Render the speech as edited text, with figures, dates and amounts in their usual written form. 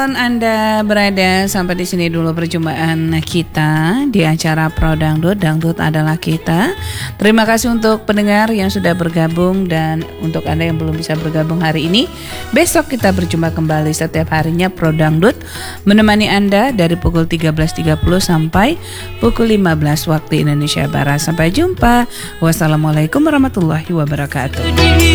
Dimanapun Anda berada, sampai di sini dulu perjumpaan kita di acara Pro Dangdut. Dangdut adalah kita. Terima kasih untuk pendengar yang sudah bergabung, dan untuk Anda yang belum bisa bergabung hari ini, besok kita berjumpa kembali setiap harinya. Pro Dangdut menemani Anda dari pukul 13.30 sampai pukul 15 waktu Indonesia Barat. Sampai jumpa. Wassalamualaikum warahmatullahi wabarakatuh.